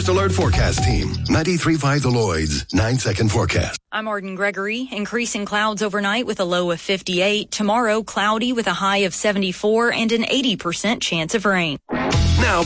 First Alert Forecast Team. 93.5 The Lloyd's 9-second forecast. I'm Arden Gregory. Increasing clouds overnight with a low of 58. Tomorrow, cloudy with a high of 74 and an 80% chance of rain.